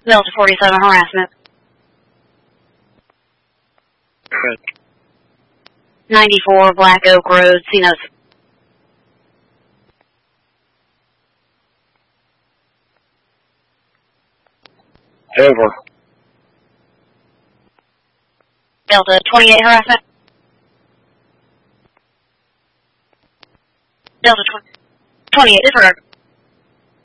Delta 47 harassment. Good. 94 Black Oak Road, CNOS. Over. Delta 28 harassment. Delta 28 disregard.